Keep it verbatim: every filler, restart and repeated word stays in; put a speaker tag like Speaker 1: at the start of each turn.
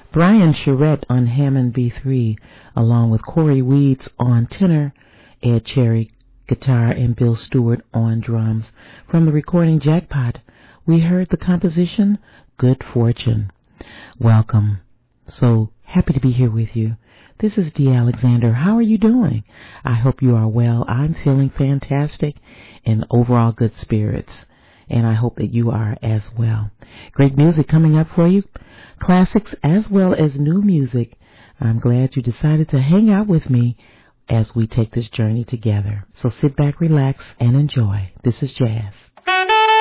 Speaker 1: Brian Charette on Hammond B three, along with Corey Weeds on tenor, Ed Cherry guitar, and Bill Stewart on drums. From the recording Jackpot, we heard the composition Good Fortune. Welcome. So happy to be here with you. This is Dee Alexander. How are you doing? I hope you are well. I'm feeling fantastic and overall good spirits, and I hope that you are as well. Great music coming up for you, classics as well as new music. I'm glad you decided to hang out with me as we take this journey together. So sit back, relax, and enjoy. This is Jazz.